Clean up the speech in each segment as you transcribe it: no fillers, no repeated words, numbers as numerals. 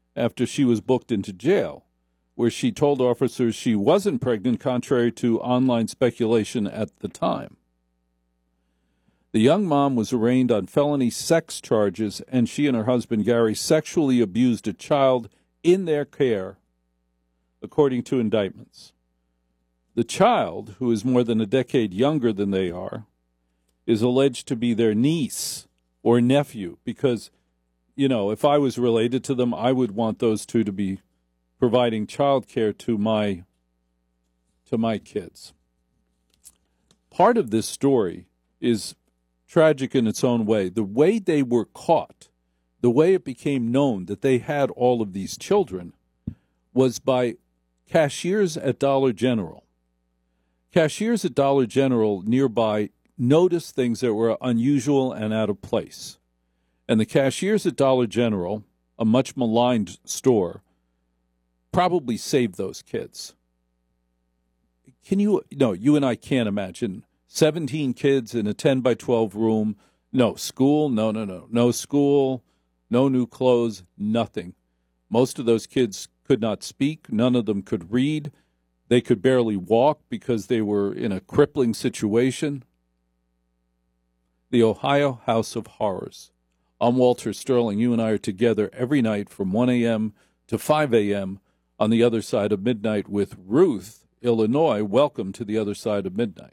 after she was booked into jail, where she told officers she wasn't pregnant, contrary to online speculation at the time. The young mom was arraigned on felony sex charges, and she and her husband, Gary, sexually abused a child in their care, according to indictments. The child, who is more than a decade younger than they are, is alleged to be their niece or nephew because, if I was related to them, I would want those two to be providing child care to my kids. Part of this story is tragic in its own way. The way they were caught, the way it became known that they had all of these children was by cashiers at Dollar General. Cashiers at Dollar General nearby noticed things that were unusual and out of place. And the cashiers at Dollar General, a much maligned store, probably saved those kids. You and I can't imagine 17 kids in a 10 by 12 room, no school, no school, no new clothes, nothing. Most of those kids could not speak. None of them could read. They could barely walk because they were in a crippling situation. The Ohio House of Horrors. I'm Walter Sterling. You and I are together every night from 1 a.m. to 5 a.m. on the other side of midnight with Ruth, Illinois. Welcome to the other side of midnight.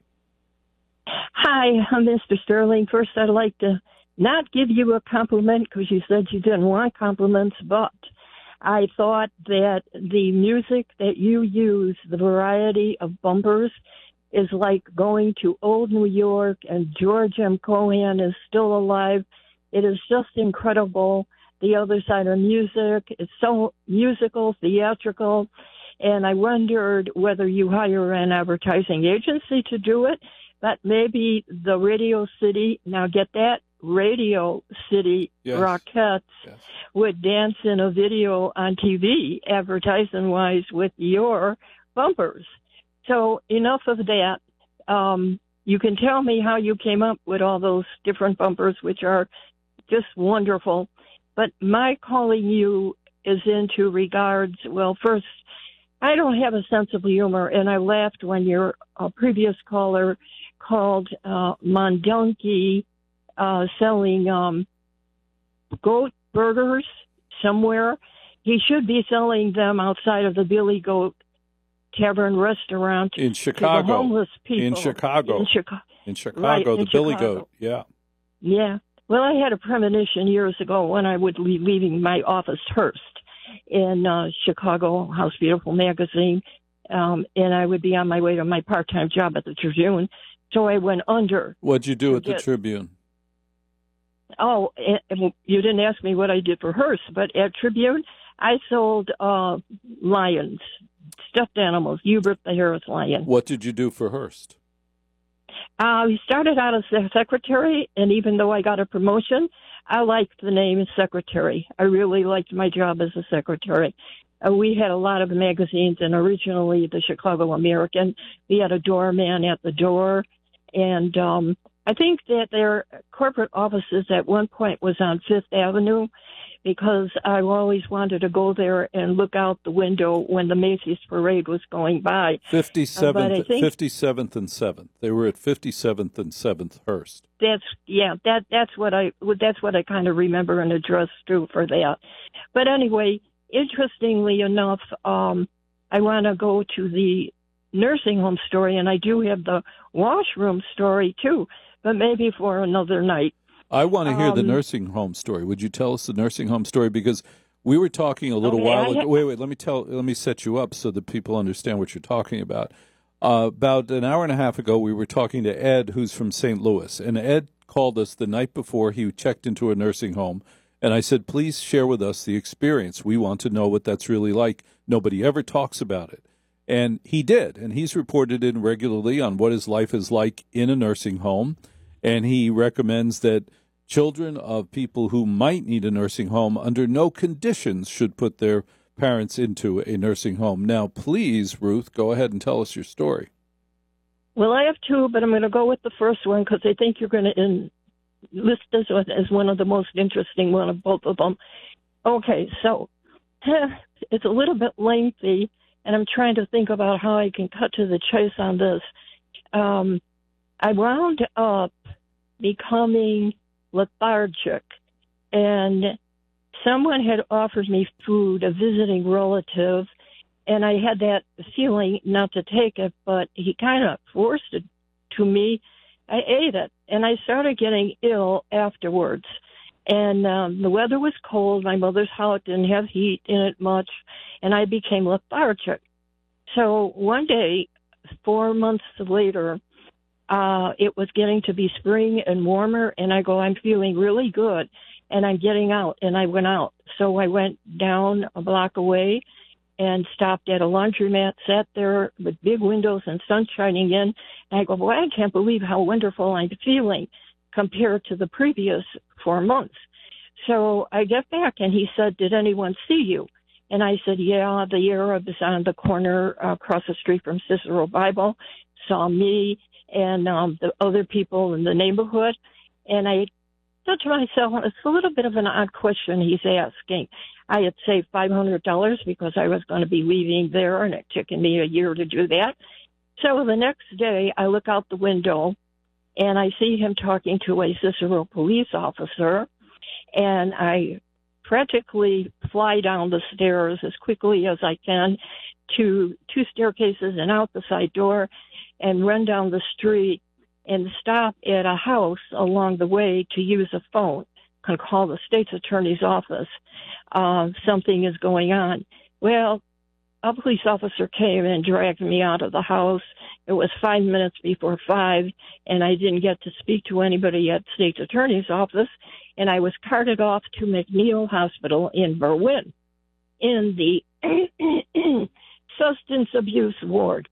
Hi, I'm Mr. Sterling. First, I'd like to not give you a compliment because you said you didn't want compliments, but I thought that the music that you use, the variety of bumpers, is like going to old New York, and George M. Cohan is still alive. It is just incredible. The other side of music, it's so musical, theatrical, and I wondered whether you hire an advertising agency to do it, but maybe the Radio City, now get that, Radio City yes. Rockettes yes. would dance in a video on TV, advertising-wise, with your bumpers. So enough of that. You can tell me how you came up with all those different bumpers, which are just wonderful. But my calling you is into regards, well, first, I don't have a sense of humor, and I laughed when your previous caller called Mondunky selling goat burgers somewhere. He should be selling them outside of the Billy Goat Tavern restaurant in Chicago. To the homeless people. In Chicago. In Chicago, right, the in Billy Chicago. Goat, yeah. Yeah. Well, I had a premonition years ago when I would be leaving my office Hearst in Chicago, House Beautiful magazine, and I would be on my way to my part-time job at the Tribune. So I went under. What'd you do at the Tribune? Oh, you didn't ask me what I did for Hearst, but at Tribune, I sold lions, stuffed animals, Hubert the Harris lion. What did you do for Hearst? We started out as a secretary, and even though I got a promotion, I liked the name secretary. I really liked my job as a secretary. We had a lot of magazines, and originally the Chicago American. We had a doorman at the door, and I think that their corporate offices at one point was on Fifth Avenue, because I always wanted to go there and look out the window when the Macy's parade was going by. 57th and 7th. They were at 57th and 7th Hearst. That's what I kind of remember an address too for that. But anyway, interestingly enough, I want to go to the nursing home story, and I do have the washroom story too, but maybe for another night. I want to hear the nursing home story. Would you tell us the nursing home story? Because we were talking a little while ago. Wait. Let me set you up so that people understand what you're talking about. About an hour and a half ago, we were talking to Ed, who's from St. Louis, and Ed called us the night before he checked into a nursing home. And I said, please share with us the experience. We want to know what that's really like. Nobody ever talks about it. And he did, and he's reported in regularly on what his life is like in a nursing home. And he recommends that children of people who might need a nursing home under no conditions should put their parents into a nursing home. Now, please, Ruth, go ahead and tell us your story. Well, I have two, but I'm going to go with the first one because I think you're going to list this as one of the most interesting one of both of them. Okay, so it's a little bit lengthy, and I'm trying to think about how I can cut to the chase on this. I wound up becoming lethargic, and someone had offered me food, a visiting relative, and I had that feeling not to take it, but he kind of forced it to me. I ate it, and I started getting ill afterwards. And the weather was cold. My mother's house didn't have heat in it much, and I became lethargic. So one day, 4 months later, it was getting to be spring and warmer, and I go, I'm feeling really good, and I'm getting out, and I went out. So I went down a block away and stopped at a laundromat, sat there with big windows and sun shining in. And I go, boy, I can't believe how wonderful I'm feeling compared to the previous 4 months. So I get back, and he said, did anyone see you? And I said, yeah, the Arabs on the corner across the street from Cicero Bible saw me and the other people in the neighborhood. And I thought to myself, it's a little bit of an odd question he's asking. I had saved $500 because I was going to be leaving there, and it took me a year to do that. So the next day, I look out the window, and I see him talking to a Cicero police officer, and I practically fly down the stairs as quickly as I can to 2 staircases and out the side door and run down the street and stop at a house along the way to use a phone. Can call the state's attorney's office. Something is going on. Well, a police officer came and dragged me out of the house. It was 5 minutes before 5, and I didn't get to speak to anybody at state's attorney's office, and I was carted off to McNeil Hospital in Berwyn in the substance abuse ward.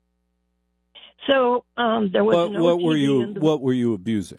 So there was no TV what were you abusing?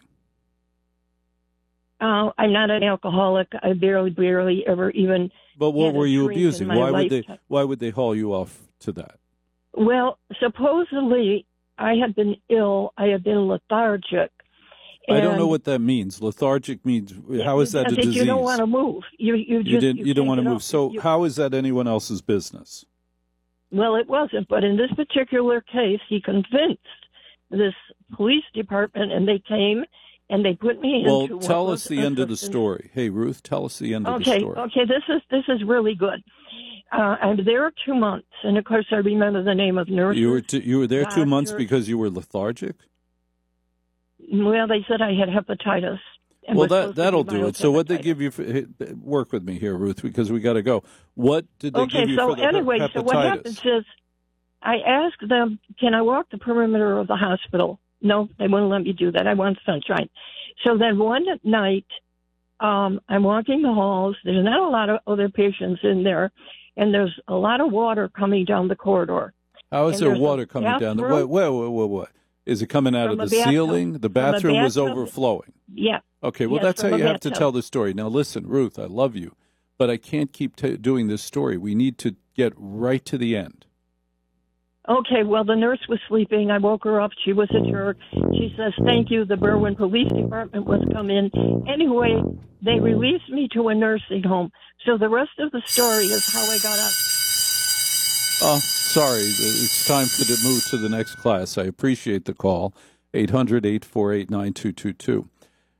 I'm not an alcoholic. I barely ever even. But what were you abusing? Why would they haul you off to that? Well, supposedly I had been ill. I had been lethargic. I don't know what that means. Lethargic means, how is that a disease? You don't want to move. You don't want to move. So how is that anyone else's business? Well, it wasn't. But in this particular case, he convinced this police department, and they came. And they put me into. Well, tell us the end of the story. Hey, Ruth, tell us the end of the story. Okay, this is really good. I'm there 2 months, and of course I remember the name of nurses. You were there 2 months because you were lethargic? Well, they said I had hepatitis. Well, that'll do it. So what they give you? Work with me here, Ruth, because we got to go. What did they give you for the hepatitis? So what happens is, I asked them, "Can I walk the perimeter of the hospital?" No, they wouldn't let me do that. I want sunshine. So then one night, I'm walking the halls. There's not a lot of other patients in there, and there's a lot of water coming down the corridor. How is there water coming down? What? Is it coming out of the ceiling? The bathroom was overflowing. Yeah. Okay, well, that's how you have to tell the story. Now, listen, Ruth, I love you, but I can't keep doing this story. We need to get right to the end. Okay, well, the nurse was sleeping. I woke her up. She was a jerk. She says, thank you. The Berwyn Police Department was come in. Anyway, they released me to a nursing home. So the rest of the story is how I got up. Oh, sorry. It's time to move to the next class. I appreciate the call. 800-848-9222.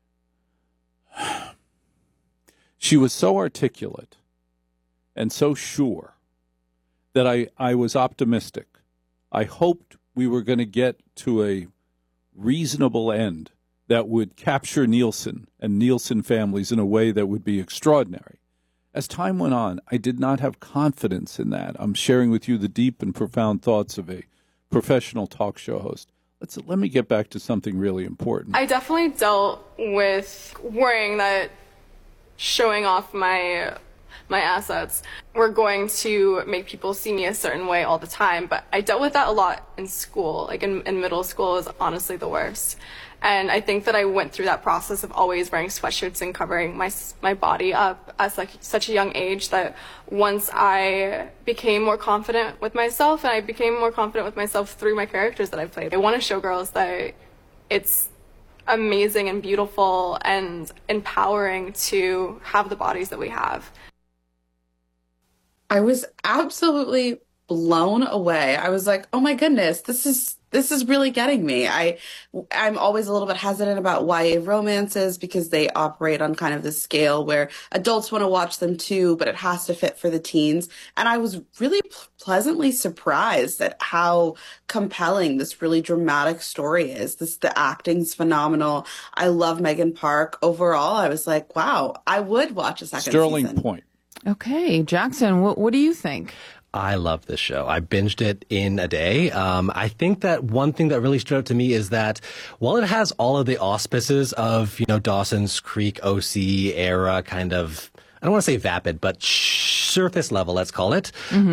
She was so articulate and so sure that I was optimistic. I hoped we were going to get to a reasonable end that would capture Nielsen and Nielsen families in a way that would be extraordinary. As time went on, I did not have confidence in that. I'm sharing with you the deep and profound thoughts of a professional talk show host. Let me get back to something really important. I definitely dealt with worrying that showing off my assets were going to make people see me a certain way all the time. But I dealt with that a lot in school. Like in middle school is honestly the worst. And I think that I went through that process of always wearing sweatshirts and covering my body up at such a young age that once I became more confident with myself, and I became more confident with myself through my characters that I played, I want to show girls that it's amazing and beautiful and empowering to have the bodies that we have. I was absolutely blown away. I was like, oh my goodness, this is really getting me. I'm always a little bit hesitant about YA romances because they operate on kind of this scale where adults want to watch them too, but it has to fit for the teens. And I was really pleasantly surprised at how compelling this really dramatic story is. The acting's phenomenal. I love Megan Park. Overall, I was like, wow, I would watch a second Sterling season. point. Okay, Jackson, what do you think? I love this show. I binged it in a day. I think that one thing that really stood out to me is that while it has all of the auspices of, Dawson's Creek OC era kind of, I don't want to say vapid, but surface level, let's call it,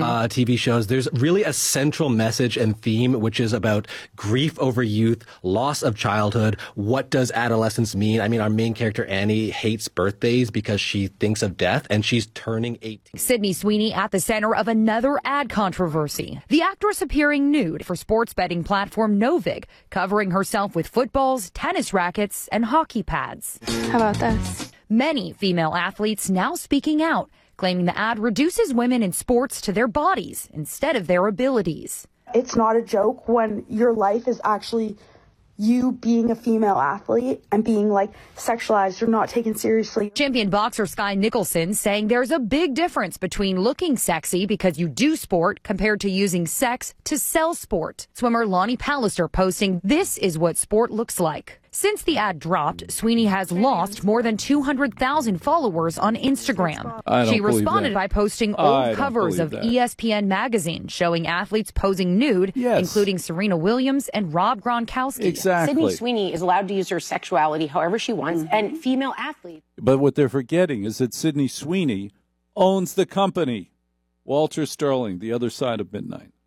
TV shows, there's really a central message and theme, which is about grief over youth, loss of childhood. What does adolescence mean? I mean, our main character, Annie, hates birthdays because she thinks of death, and she's turning 18. Sydney Sweeney at the center of another ad controversy. The actress appearing nude for sports betting platform Novig, covering herself with footballs, tennis rackets, and hockey pads. How about this? Many female athletes now speaking out, claiming the ad reduces women in sports to their bodies instead of their abilities. It's not a joke when your life is actually you being a female athlete and being sexualized or not taken seriously. Champion boxer Sky Nicholson saying there's a big difference between looking sexy because you do sport compared to using sex to sell sport. Swimmer Lonnie Pallister posting, "This is what sport looks like." Since the ad dropped, Sweeney has lost more than 200,000 followers on Instagram. She responded by posting old covers of ESPN magazine showing athletes posing nude, including Serena Williams and Rob Gronkowski. Exactly. Sydney Sweeney is allowed to use her sexuality however she wants, and female athletes. But what they're forgetting is that Sydney Sweeney owns the company. Walter Sterling, The Other Side of Midnight.